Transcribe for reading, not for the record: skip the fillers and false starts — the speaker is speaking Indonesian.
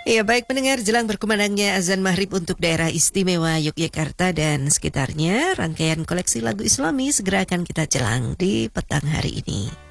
Ya baik pendengar, jelang berkumandangnya azan maghrib untuk daerah istimewa Yogyakarta dan sekitarnya, rangkaian koleksi lagu Islami segera akan kita jelang di petang hari ini.